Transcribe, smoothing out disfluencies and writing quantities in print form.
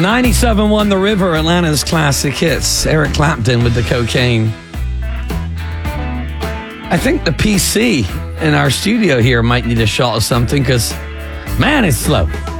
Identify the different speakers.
Speaker 1: 97.1 The River, Atlanta's classic hits. Eric Clapton with the cocaine. I think the PC in our studio here might need a shot of something because, man, it's slow.